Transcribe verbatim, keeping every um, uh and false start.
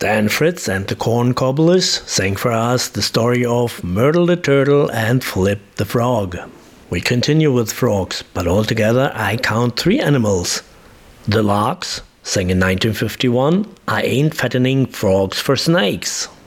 Dan Fritz and the Corn Cobblers sang for us the story of Myrtle the Turtle and Flip the Frog. We continue with frogs, but altogether I count three animals. The Larks sang in nineteen fifty-one, I ain't fattening frogs for snakes.